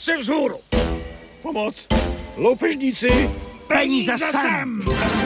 Ruce vzhůru! Pomoc! Loupežníci! Peníze sem!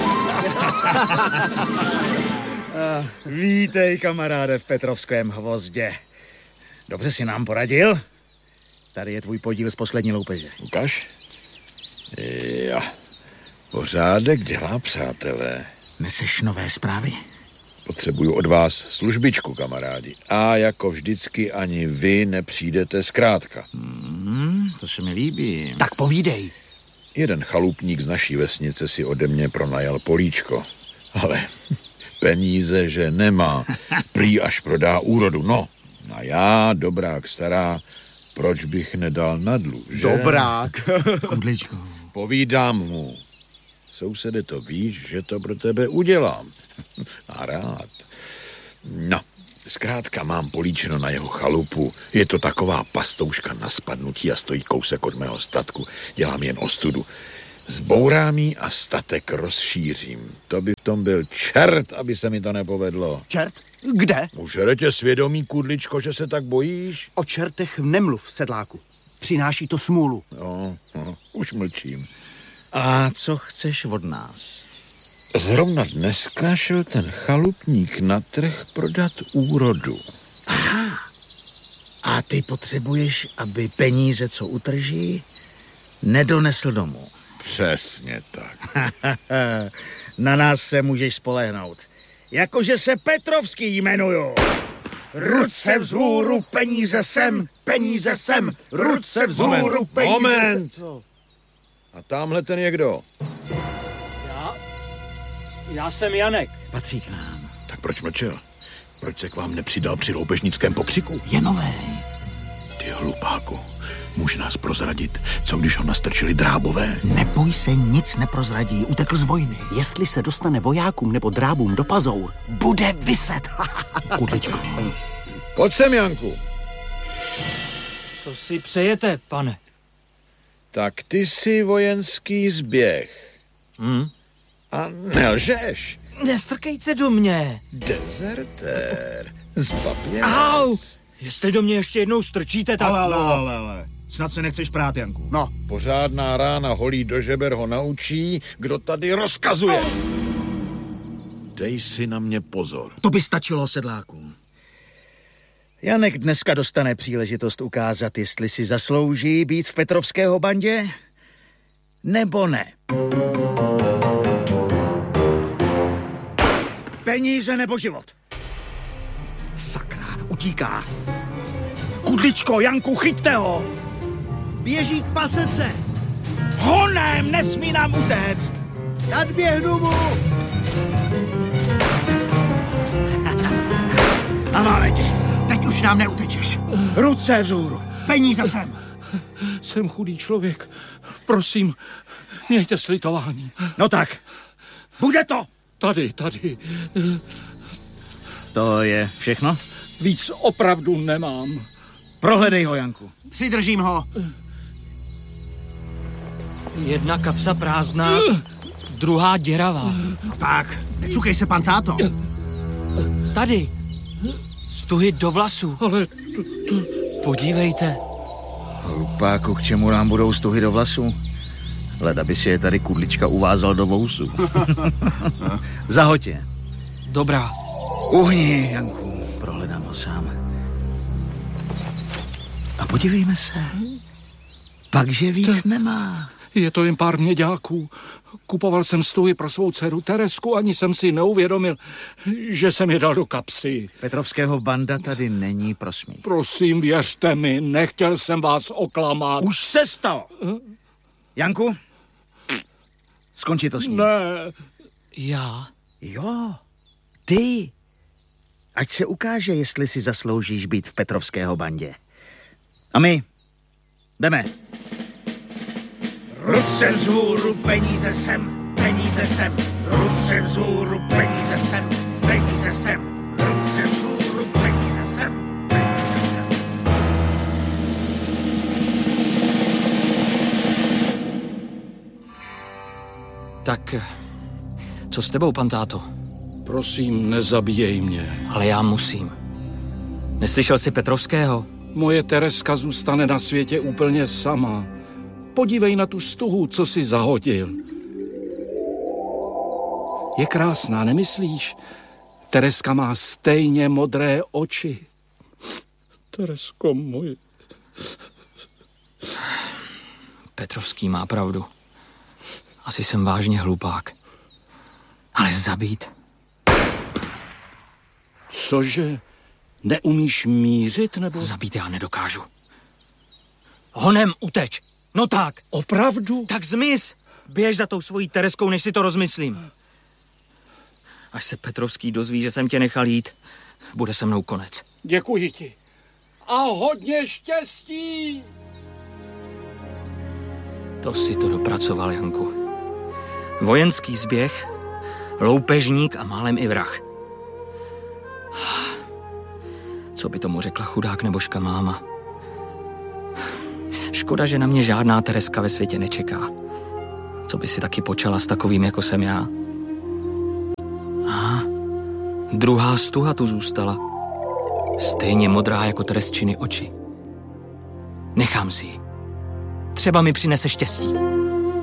Vítej, kamaráde, v Petrovském hvozdě. Dobře si nám poradil? Tady je tvůj podíl z poslední loupeže. Ukaž? Jo. Pořádek dělá, přátelé. Neseš nové zprávy? Potřebuju od vás službičku, kamarádi. A jako vždycky ani vy nepřijdete zkrátka. To se mi líbí. Tak povídej. Jeden chalupník z naší vesnice si ode mě pronajal políčko. Ale peníze, že nemá. Prý až prodá úrodu. No, a já, dobrák stará, proč bych nedal na dluh, že? Dobrák. Kudličko. Povídám mu. Sousede, to víš, že to pro tebe udělám. A rád. No, zkrátka mám políčeno na jeho chalupu. Je to taková pastouška na spadnutí a stojí kousek od mého statku. Dělám jen ostudu. Zbourám jí a statek rozšířím. To by v tom byl čert, aby se mi to nepovedlo. Čert? Kde? Užere tě svědomí, Kudličko, že se tak bojíš? O čertech nemluv, sedláku. Přináší to smůlu. No, už mlčím. A co chceš od nás? Zrovna dneska šel ten chalupník na trh prodat úrodu. Aha. A ty potřebuješ, aby peníze, co utrží, nedonesl domů. Přesně tak. Na nás se můžeš spolehnout. Jakože se Petrovský jmenuju. Ruce vzhůru, peníze sem, peníze sem. Ruce vzhůru, peníze Moment. sem. A tamhle ten je kdo? Já jsem Janek. Patří k nám. Tak proč mlčel? Proč se k vám nepřidal při loupežnickém pokřiku? Je novej. Ty hlupáku, může nás prozradit, co když ho nastrčili drábové? Neboj se, nic neprozradí, utekl z vojny. Jestli se dostane vojákům nebo drábům do pazour, bude viset. Kudličko. Pojď sem, Janku. Co si přejete, pane? Tak ty jsi vojenský zběh. A nelžeš. Nestrkejte do mě. Dezertér. Zbabělec. Au! Jestli do mě ještě jednou strčíte, tak... Ale. Snad se nechceš prát, Janku. No, Pořádná rána holí do žeber ho naučí, kdo tady rozkazuje. Dej si na mě pozor. To by stačilo, sedláku. Janek dneska dostane příležitost ukázat, jestli si zaslouží být v Petrovského bandě, nebo ne. Peníze nebo život. Sakra, utíká. Kudličko, Janku, chyťte ho! běží k pasece. Honem, nesmí nám utéct. Nadběhnu mu. A máme tě. Teď už nám neutečeš. Ruce vzhůru. Peníze sem. Jsem chudý člověk. Prosím, mějte slitování. No tak, bude to. Tady. To je všechno? Víc opravdu nemám. Prohledej ho, Janku. Přidržím ho. Jedna kapsa prázdná, druhá děravá. No tak, necukej se, pan táto. Tady. Stuhy do vlasů. Ale Podívejte. Hlupáku, k čemu nám budou stuhy do vlasů? Leda by si je tady Kudlička uvázal do vousu. Zahoď je. Dobrá. Uhni, Janku, prohledám ho sám. A podívejme se. Pakže víc nemá. je to jen pár měďáků. Kupoval jsem stuhy pro svou dceru Teresku, ani jsem si neuvědomil, že jsem je dal do kapsy. Petrovského banda tady není, prosmích. Prosím, věřte mi, nechtěl jsem vás oklamat. Už se stalo. Janku, skončí to s ním. Ne. Já? Jo, ty. Ať se ukáže, jestli si zasloužíš být v Petrovského bandě. A my jdeme. Ruce vzhůru, peníze sem, peníze sem. Ruce vzhůru, peníze sem, peníze sem. Ruce vzhůru, peníze sem, peníze sem. Tak, co s tebou, pan táto? Prosím, nezabíjej mě. Ale já musím. Neslyšel jsi Petrovského? moje Tereska zůstane na světě úplně sama. Podívej na tu stuhu, co si zahodil. Je krásná, nemyslíš? Tereska má stejně modré oči. Teresko moje. Petrovský má pravdu. Asi jsem vážně hlupák. Ale zabít? Cože? Neumíš mířit, nebo? Zabít já nedokážu. Honem uteč. No tak. Opravdu? Tak zmiz. Běž za tou svojí Tereskou, než si to rozmyslím. Až se Petrovský dozví, že jsem tě nechal jít, bude se mnou konec. Děkuji ti. A hodně štěstí! To si to dopracoval, Janku. Vojenský zběh, loupežník a málem i vrah. Co by tomu řekla chudák nebožka máma? Škoda, že na mě žádná Tereska ve světě nečeká. Co by si taky počala s takovým, jako jsem já? Aha, druhá stuha tu zůstala. Stejně modrá jako Teresčiny oči. Nechám si ji. Třeba mi přinese štěstí.